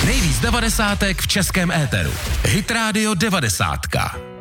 Nejvíc devadesátek v českém éteru. Hit Radio 90.